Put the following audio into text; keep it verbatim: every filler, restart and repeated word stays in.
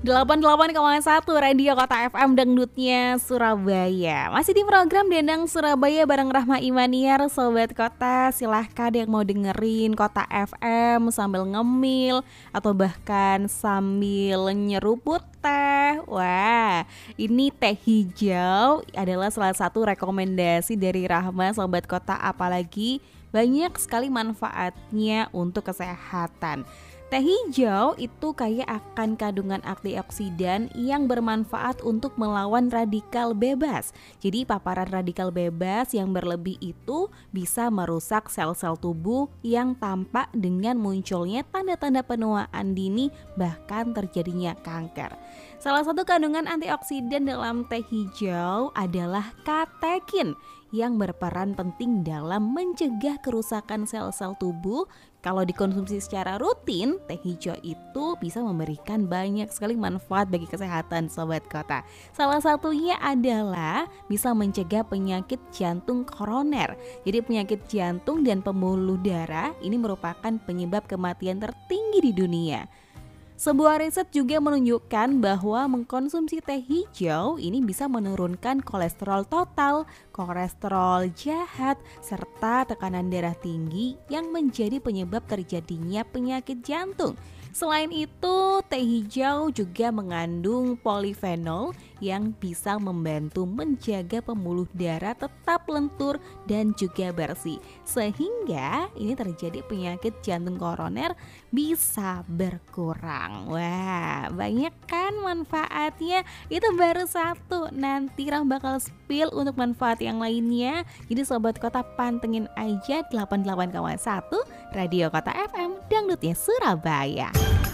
delapan puluh delapan koma satu Radio Kota F M Dangdutnya Surabaya. Masih di program Dendang Surabaya bareng Rahma Imaniar. Sobat Kota, silahkan yang mau dengerin Kota F M sambil ngemil atau bahkan sambil nyeruput teh. Wah, ini teh hijau adalah salah satu rekomendasi dari Rahma, Sobat Kota. Apalagi banyak sekali manfaatnya untuk kesehatan. Teh hijau itu kaya akan kandungan antioksidan yang bermanfaat untuk melawan radikal bebas. Jadi paparan radikal bebas yang berlebih itu bisa merusak sel-sel tubuh yang tampak dengan munculnya tanda-tanda penuaan dini, bahkan terjadinya kanker. Salah satu kandungan antioksidan dalam teh hijau adalah katekin yang berperan penting dalam mencegah kerusakan sel-sel tubuh. Kalau dikonsumsi secara rutin, teh hijau itu bisa memberikan banyak sekali manfaat bagi kesehatan Sobat Kota. Salah satunya adalah bisa mencegah penyakit jantung koroner. Jadi penyakit jantung dan pembuluh darah ini merupakan penyebab kematian tertinggi di dunia. Sebuah riset juga menunjukkan bahwa mengkonsumsi teh hijau ini bisa menurunkan kolesterol total, kolesterol jahat, serta tekanan darah tinggi yang menjadi penyebab terjadinya penyakit jantung. Selain itu, teh hijau juga mengandung polifenol yang bisa membantu menjaga pembuluh darah tetap lentur dan juga bersih. Sehingga ini terjadi penyakit jantung koroner bisa berkurang. Wah, banyak kan manfaatnya. Itu baru satu. Nanti Ram bakal spill untuk manfaat yang lainnya. Jadi Sobat Kota pantengin aja delapan puluh delapan koma satu Radio Kota F M Dangdutnya Surabaya.